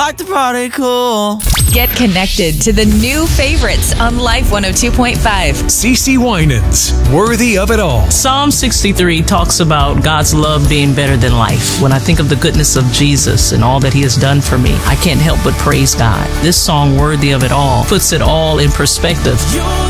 Rock the party cool. Get connected to the new favorites on Life 102.5. CeCe Winans, Worthy of It All. Psalm 63 talks about God's love being better than life. When I think of the goodness of Jesus and all that he has done for me, I can't help but praise God. This song, Worthy of It All, puts it all in perspective.